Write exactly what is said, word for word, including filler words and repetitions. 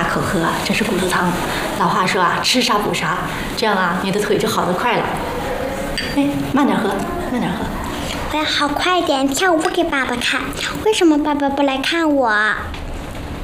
口喝啊，这是骨头汤。老话说啊，吃啥补啥，这样啊，你的腿就好得快了。哎，慢点喝，慢点喝。 我要好快一点，跳舞不给爸爸看。为什么爸爸不来看我？